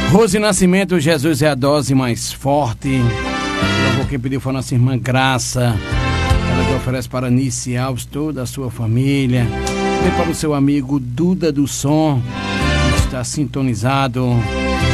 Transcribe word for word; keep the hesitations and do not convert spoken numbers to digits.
Rose Nascimento, Jesus é a dose mais forte. Logo quem pediu foi a nossa irmã Graça. Ela que oferece para Nice Alves, toda a sua família. E para o seu amigo Duda do Som, que está sintonizado.